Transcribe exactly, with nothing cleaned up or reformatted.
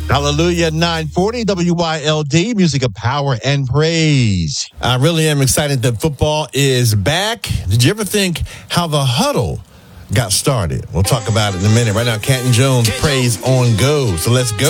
Hallelujah, nine forty W Y L D, music of power and praise. I really am excited that football is back. Did you ever think how the huddle got started? We'll talk about it in a minute. Right now, Canton Jones, praise on go. So let's go.